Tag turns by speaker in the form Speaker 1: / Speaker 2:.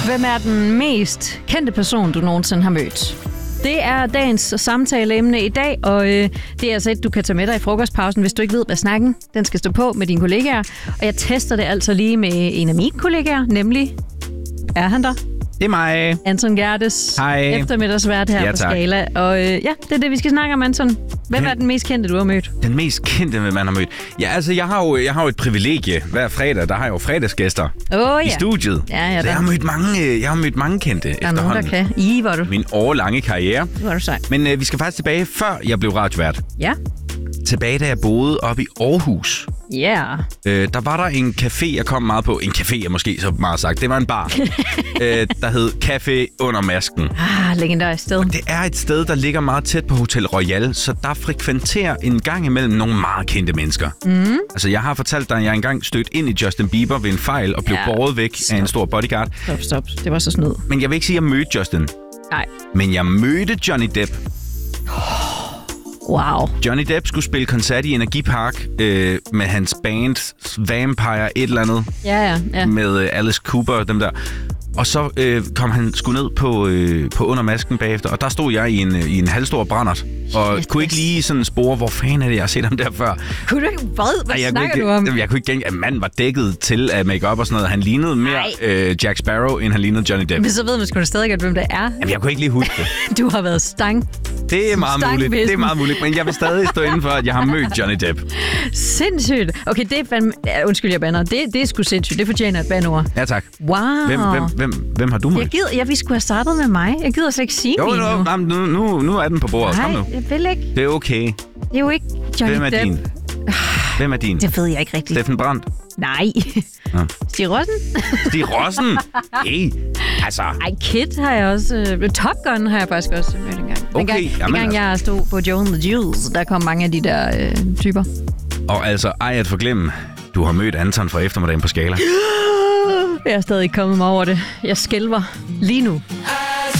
Speaker 1: Hvem er den mest kendte person, du nogensinde har mødt? Det er dagens samtaleemne i dag, og det er altså et, du kan tage med dig i frokostpausen, hvis du ikke ved, hvad snakken den skal stå på med dine kollegaer. Og jeg tester det altså lige med en af mine kollegaer, nemlig... Er han der?
Speaker 2: Det er mig.
Speaker 1: Anton Gerdes.
Speaker 2: Hej.
Speaker 1: Eftermiddagsvært her på Skala. Og det er det, vi skal snakke om, Anton. Hvem er den mest kendte, du har mødt?
Speaker 2: Den mest kendte, man har mødt? Ja, altså, jeg har jo et privilegie. Hver fredag, der har jeg jo fredagsgæster i studiet.
Speaker 1: Ja,
Speaker 2: så jeg har mødt mange kendte
Speaker 1: efterhånden. Der er nogen, der kan.
Speaker 2: Min årelange karriere.
Speaker 1: Hvor er du sej.
Speaker 2: Men vi skal faktisk tilbage, før jeg blev radiovært.
Speaker 1: Ja.
Speaker 2: Tilbage, da jeg boede oppe i Aarhus.
Speaker 1: Ja. Yeah.
Speaker 2: Der var der en café, jeg kom meget på. En café er måske så meget sagt. Det var en bar, der hed Café Under Masken.
Speaker 1: Legendarisk sted.
Speaker 2: Og det er et sted, der ligger meget tæt på Hotel Royal, så der frekventerer en gang imellem nogle meget kendte mennesker. Mm. Altså, jeg har fortalt dig, at jeg engang stødte ind i Justin Bieber ved en fejl og blev båret væk af en stor bodyguard.
Speaker 1: Stop. Det var så snyd.
Speaker 2: Men jeg vil ikke sige, at jeg mødte Justin.
Speaker 1: Nej.
Speaker 2: Men jeg mødte Johnny Depp.
Speaker 1: Wow.
Speaker 2: Johnny Depp skulle spille koncert i Energipark med hans band Vampire et eller andet.
Speaker 1: Ja.
Speaker 2: Med Alice Cooper og dem der. Og så kom han sgu ned på Under Masken bagefter, og der stod jeg i en halvstor brændert, og kunne ikke lige sådan spore, hvor fanden er det, jeg har set ham derfør.
Speaker 1: Kunne du ikke? Hvad snakker du om?
Speaker 2: Jeg kunne ikke gænge, at manden var dækket til make-up og sådan noget. Han lignede mere Jack Sparrow, end han lignede Johnny Depp.
Speaker 1: Men så ved man sgu da stadig godt, hvem det er.
Speaker 2: Jamen, jeg kunne ikke lige huske det.
Speaker 1: Du har været stang.
Speaker 2: Det er meget muligt. Det er meget muligt, men jeg vil stadig stå inden for, at jeg har mødt Johnny Depp.
Speaker 1: Sindssygt. Okay, det er fandme... Undskyld, jeg bander. Det er sgu sindssygt. Det fortjener et bandord.
Speaker 2: Ja, tak.
Speaker 1: Wow.
Speaker 2: Hvem har du mødt?
Speaker 1: Vi skulle have startet med mig. Jeg gider slet ikke sige
Speaker 2: nu er den på bordet.
Speaker 1: Nej, jeg vil ikke.
Speaker 2: Det er okay.
Speaker 1: Det er jo ikke Johnny Depp.
Speaker 2: Hvem er din?
Speaker 1: Det ved jeg ikke rigtigt.
Speaker 2: Steffen Brandt?
Speaker 1: Nej. Stig Rossen?
Speaker 2: Stig Rossen? Hey, altså...
Speaker 1: Ej, Kid har jeg også... Top Gun har jeg faktisk også mødt engang. Dengang jeg stod på Joe and the Jules, der kom mange af de der typer.
Speaker 2: Og altså, at forglemme, du har mødt Anton fra eftermiddagen på Skala.
Speaker 1: Jeg er stadig ikke kommet mig over det. Jeg skælver lige nu.